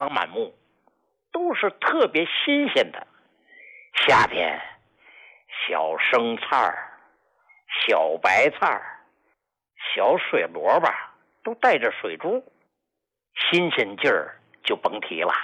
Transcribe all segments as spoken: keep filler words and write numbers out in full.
长满目，都是特别新鲜的。夏天小生菜、小白菜、小水萝卜都带着水珠，新鲜劲儿就甭提了。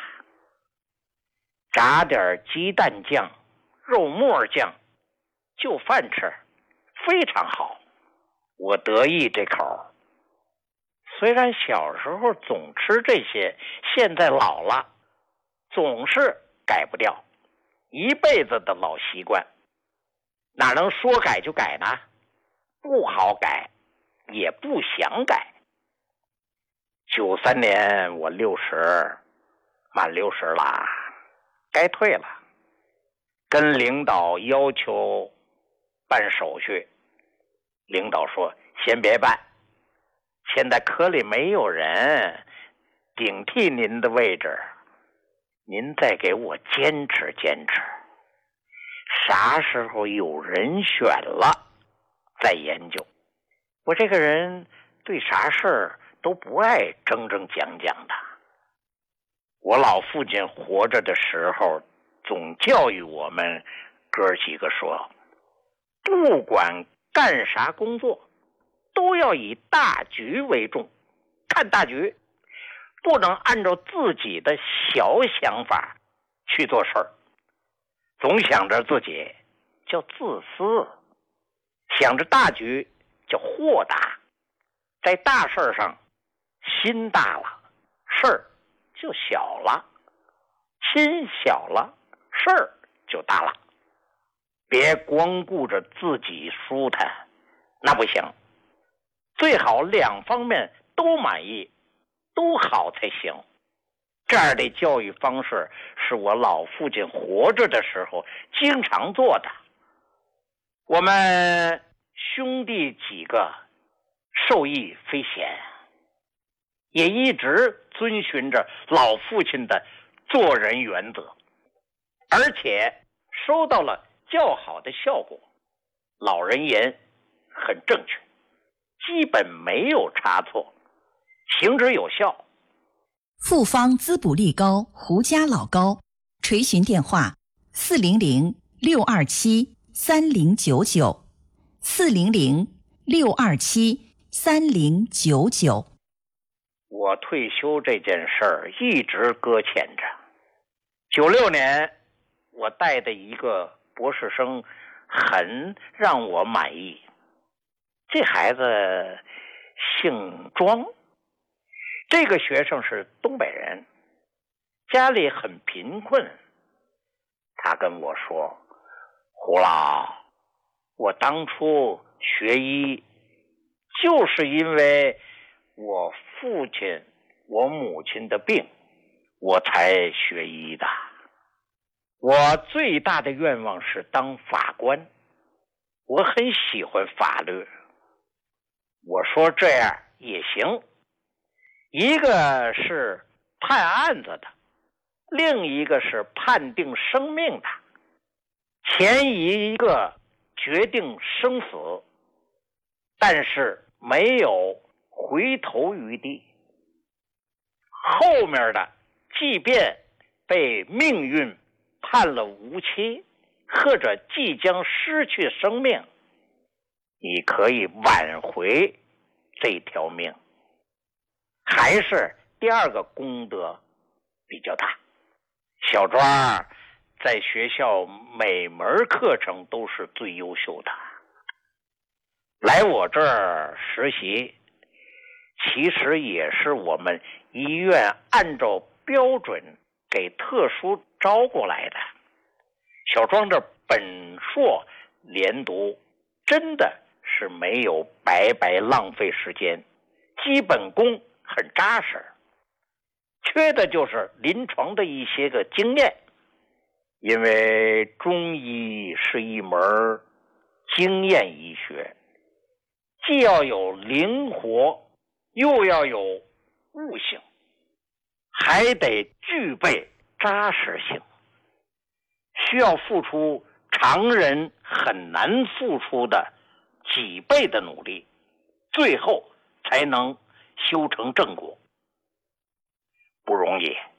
炸点鸡蛋酱、肉末酱就饭吃，非常好，我得意这口。虽然小时候总吃这些，现在老了总是改不掉，一辈子的老习惯，哪能说改就改呢？不好改，也不想改。九三年我六十，满六十了，该退了。跟领导要求办手续，领导说先别办，现在科里没有人顶替您的位置，您再给我坚持坚持，啥时候有人选了再研究。我这个人对啥事儿都不爱争争讲讲的。我老父亲活着的时候总教育我们哥几个说，不管干啥工作都要以大局为重，看大局，不能按照自己的小想法去做事儿，总想着自己叫自私，想着大局叫豁达。在大事上心大了，事儿就小了，心小了，事儿就大了。别光顾着自己舒坦，那不行，最好两方面都满意，都好才行。这样的教育方式是我老父亲活着的时候经常做的。我们兄弟几个受益匪浅，也一直遵循着老父亲的做人原则，而且收到了较好的效果。老人言很正确，基本没有差错，行之有效。 复方滋补力高胡家老膏，垂询电话四零零六二七三零九九，四零零六二七三零九九。 我退休这件事儿一直搁浅着。九六年，我带的一个博士生很让我满意。这孩子姓庄，这个学生是东北人，家里很贫困。他跟我说，胡老，我当初学医就是因为我父亲我母亲的病，我才学医的。我最大的愿望是当法官，我很喜欢法律。我说这样也行，一个是判案子的，另一个是判定生命的，前一个决定生死，但是没有回头余地，后面的即便被命运判了无期，或者即将失去生命，你可以挽回这条命。还是第二个功德比较大。小庄在学校每门课程都是最优秀的，来我这儿实习其实也是我们医院按照标准给特殊招过来的。小庄这本硕连读真的是没有白白浪费时间，基本功很扎实，缺的就是临床的一些个经验。因为中医是一门经验医学，既要有灵活，又要有悟性，还得具备扎实性，需要付出常人很难付出的几倍的努力，最后才能修成正果，不容易。